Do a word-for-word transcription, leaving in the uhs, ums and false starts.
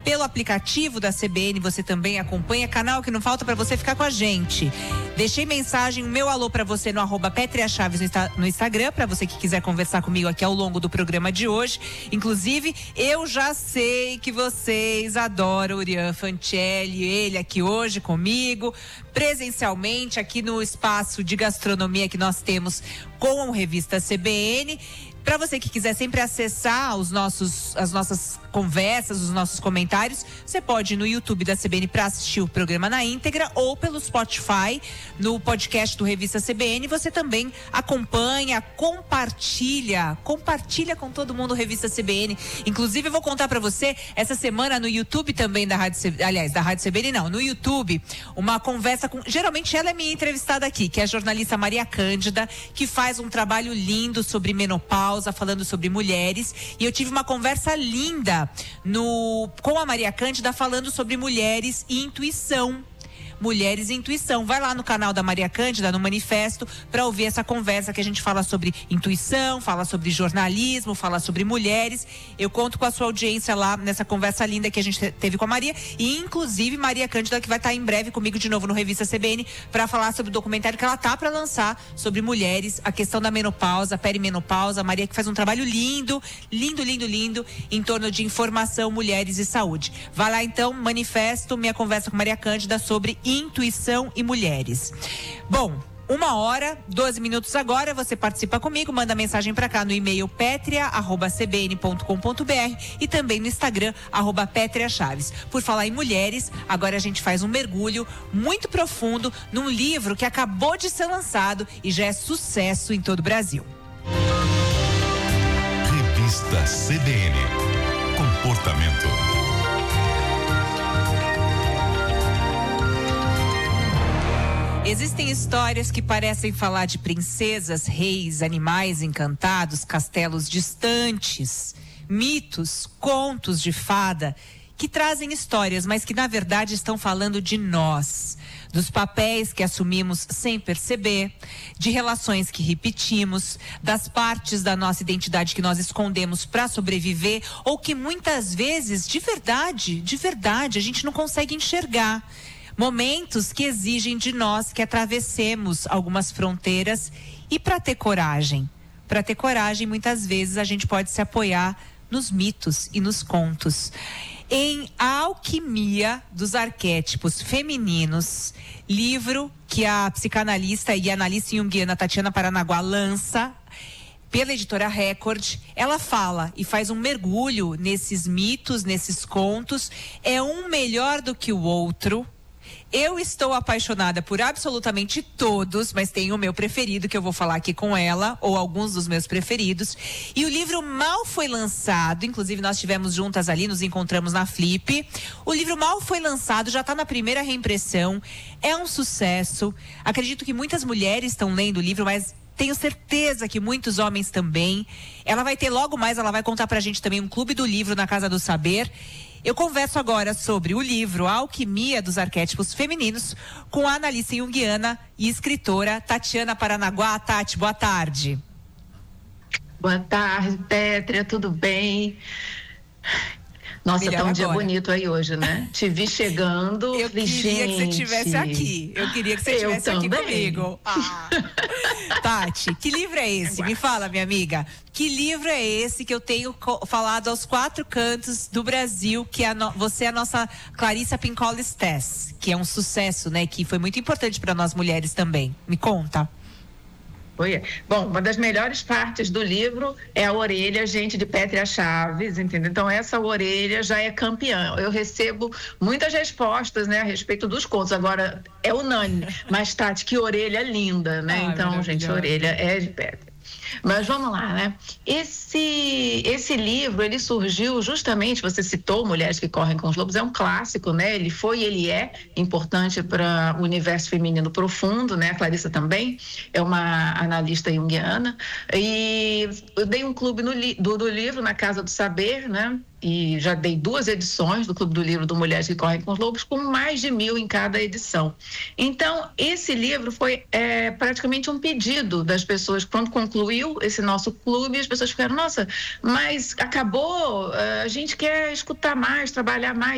pelo aplicativo da C B N, você também acompanha, canal que não falta para você ficar com a gente. Deixei mensagem, o meu alô para você no arroba Pétrea Chaves no Instagram, para você que quiser conversar comigo aqui ao longo do programa de hoje. Inclusive, eu já sei que vocês adoram o Urian Fancelli, ele aqui hoje comigo, presencialmente aqui no espaço de gastronomia que nós temos com a revista C B N. Para você que quiser sempre acessar os nossos, as nossas conversas, os nossos comentários, você pode ir no YouTube da C B N para assistir o programa na íntegra ou pelo Spotify, no podcast do Revista C B N. Você também acompanha, compartilha, compartilha com todo mundo o Revista C B N. Inclusive, eu vou contar para você, essa semana no YouTube também da Rádio C B N, aliás, da Rádio C B N não, no YouTube, uma conversa com, geralmente ela é minha entrevistada aqui, que é a jornalista Maria Cândida, que faz um trabalho lindo sobre menopausa, falando sobre mulheres, e eu tive uma conversa linda no, com a Maria Cândida falando sobre mulheres e intuição. Mulheres e Intuição. Vai lá no canal da Maria Cândida, no Manifesto, para ouvir essa conversa que a gente fala sobre intuição, fala sobre jornalismo, fala sobre mulheres. Eu conto com a sua audiência lá nessa conversa linda que a gente teve com a Maria, e inclusive Maria Cândida, que vai estar em breve comigo de novo no Revista C B N para falar sobre o documentário que ela tá para lançar sobre mulheres, a questão da menopausa, perimenopausa. A Maria que faz um trabalho lindo, lindo, lindo, lindo em torno de informação, mulheres e saúde. Vai lá então, Manifesto, minha conversa com Maria Cândida sobre intuição e mulheres. Bom, uma hora, doze minutos agora, você participa comigo, manda mensagem pra cá no e-mail pétrea arroba c b n ponto com ponto b r e também no Instagram, arroba Pétrea Chaves. Por falar em mulheres, agora a gente faz um mergulho muito profundo num livro que acabou de ser lançado e já é sucesso em todo o Brasil. Revista C B N. Comportamento. Existem histórias que parecem falar de princesas, reis, animais encantados, castelos distantes, mitos, contos de fada, que trazem histórias, mas que na verdade estão falando de nós, dos papéis que assumimos sem perceber, de relações que repetimos, das partes da nossa identidade que nós escondemos para sobreviver, ou que muitas vezes, de verdade, de verdade, a gente não consegue enxergar. Momentos que exigem de nós que atravessemos algumas fronteiras, e para ter coragem, para ter coragem, muitas vezes a gente pode se apoiar nos mitos e nos contos. Em A Alquimia dos Arquétipos Femininos, livro que a psicanalista e analista junguiana Tatiana Paranaguá lança pela editora Record, ela fala e faz um mergulho nesses mitos, nesses contos. É um melhor do que o outro. Eu estou apaixonada por absolutamente todos, mas tem o meu preferido que eu vou falar aqui com ela, ou alguns dos meus preferidos. E o livro mal foi lançado, inclusive nós estivemos juntas ali, nos encontramos na Flip. O livro mal foi lançado, já está na primeira reimpressão, é um sucesso. Acredito que muitas mulheres estão lendo o livro, mas tenho certeza que muitos homens também. Ela vai ter logo mais, ela vai contar pra gente também um clube do livro na Casa do Saber. Eu converso agora sobre o livro A Alquimia dos Arquétipos Femininos com a analista junguiana e escritora Tatiana Paranaguá. Tati, boa tarde. Boa tarde, Pétrea, tudo bem? Nossa, Melhor tá um agora. Dia bonito aí hoje, né? Te vi chegando. Eu queria gente. que você estivesse aqui. Eu queria que você estivesse aqui comigo. Ah. Tati, que livro é esse? Me fala, minha amiga. Que livro é esse que eu tenho falado aos quatro cantos do Brasil, que é a no... você é a nossa Clarissa Pinkola Stess, que é um sucesso, né? Que foi muito importante para nós mulheres também. Me conta. Oi. Bom, uma das melhores partes do livro é a orelha, gente, de Pétrea Chaves, entendeu? Então, essa orelha já é campeã. Eu recebo muitas respostas, né, a respeito dos contos. Agora, é unânime. Mas, Tati, que orelha linda, né? Ah, então, gente, a orelha é de Pétrea. Mas vamos lá, né? Esse, esse livro, ele surgiu justamente, você citou Mulheres que Correm com os Lobos, é um clássico, né? Ele foi e ele é importante para o universo feminino profundo, né? A Clarissa também é uma analista junguiana. E eu dei um clube no li, do, do livro na Casa do Saber, né? E já dei duas edições do Clube do Livro do Mulheres que Correm com os Lobos, com mais de mil em cada edição. Então, esse livro foi é, praticamente um pedido das pessoas. Quando concluiu esse nosso clube, as pessoas ficaram, nossa, mas acabou, a gente quer escutar mais, trabalhar mais.